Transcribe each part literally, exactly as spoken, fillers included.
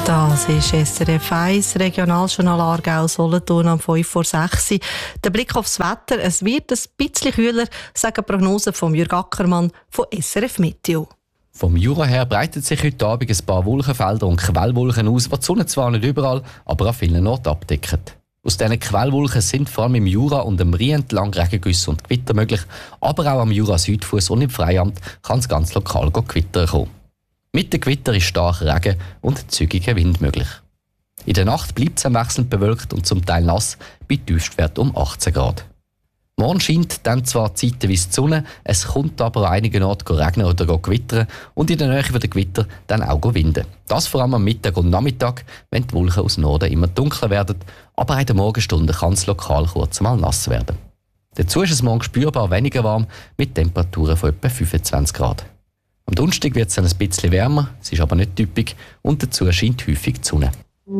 Das ist S R F eins, Regionaljournal Aargau, Solothurn am fünf vor sechs. Der Blick aufs Wetter, es wird ein bisschen kühler, sagen Prognosen von Jürg Ackermann von S R F Meteo. Vom Jura her breitet sich heute Abend ein paar Wolkenfelder und Quellwolken aus, die die Sonne zwar nicht überall, aber an vielen Orten abdecken. Aus diesen Quellwolken sind vor allem im Jura und am Rhein entlang Regengüsse und Gewitter möglich, aber auch am Jura-Südfuss und im Freiamt kann es ganz lokal Gewitter kommen. Mit dem Gewitter ist starker Regen und zügiger Wind möglich. In der Nacht bleibt es wechselnd bewölkt und zum Teil nass, bei Tiefstwert um achtzehn Grad. Morgen scheint dann zwar zeitweise die Sonne, es kommt aber an einigen Orten regnen oder gewittern und in der Nähe der Gewitter dann auch winden. Das vor allem am Mittag und Nachmittag, wenn die Wolken aus Norden immer dunkler werden, aber in der Morgenstunde kann es lokal kurz mal nass werden. Dazu ist es morgen spürbar weniger warm, mit Temperaturen von etwa fünfundzwanzig Grad. Am Donnerstag wird es dann ein bisschen wärmer, es ist aber nicht typisch und dazu scheint häufig die Sonne.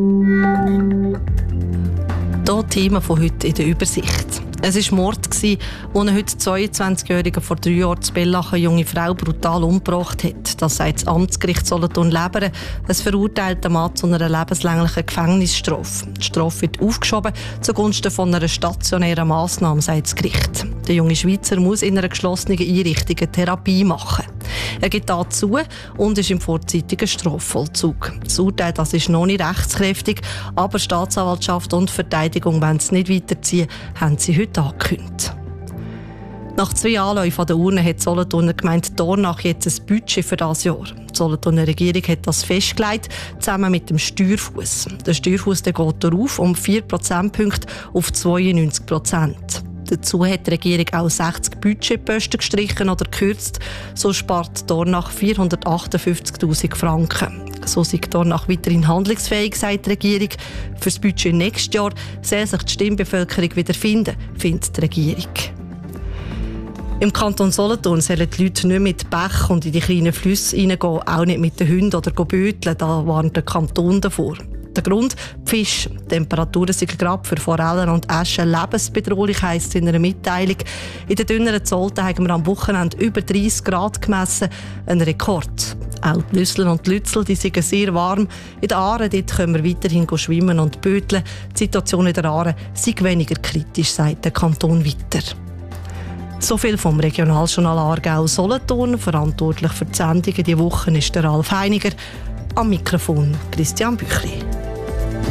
Hier Thema von heute in der Übersicht. Es war Mord, als eine heute zweiundzwanzigjährige vor drei Jahren zu Bellach eine junge Frau brutal umgebracht hat. Das sagt das Amtsgericht Solothurn-Leberen. Es verurteilt den Mann zu einer lebenslänglichen Gefängnisstrafe. Die Strafe wird aufgeschoben zugunsten von einer stationären Massnahme, sagt das Gericht. Der junge Schweizer muss in einer geschlossenen Einrichtung eine Therapie machen. Er gibt dazu und ist im vorzeitigen Strafvollzug. Das Urteil das ist noch nicht rechtskräftig, aber Staatsanwaltschaft und Verteidigung wollen es nicht weiterziehen, haben sie heute angekündigt. Nach zwei Anläufen an der Urne hat die Solothurner Gemeinde Dornach jetzt ein Budget für dieses Jahr. Die Solothurner Regierung hat das festgelegt, zusammen mit dem Steuerfuss. Der Steuerfuss geht darauf um vier Prozentpunkte auf zweiundneunzig Prozent. Dazu hat die Regierung auch sechzig Budgetposten gestrichen oder gekürzt. So spart Dornach vierhundertachtundfünfzigtausend Franken. So ist Dornach weiterhin handlungsfähig, sagt die Regierung. Für das Budget nächstes Jahr soll sich die Stimmbevölkerung wiederfinden, findet die Regierung. Im Kanton Solothurn sollen die Leute nicht mit Bach und in die kleinen Flüsse reingehen, auch nicht mit den Hunden oder böteln. Da warnt der Kanton davor. Der Grund? Die Fische. Die Temperaturen sind gerade für Forellen und Äschen lebensbedrohlich, heisst es in einer Mitteilung. In den dünneren Zolten haben wir am Wochenende über dreißig Grad gemessen, ein Rekord. Auch die Lüssel und die Lützel die sind sehr warm. In der Aare dort können wir weiterhin schwimmen und böteln. Die Situation in der Aare sei weniger kritisch, sagt der Kanton weiter. So viel vom Regionaljournal Aargau Solothurn. Verantwortlich für die Sendungen diese Woche ist der Ralf Heiniger. Am Mikrofon Christian Büchli.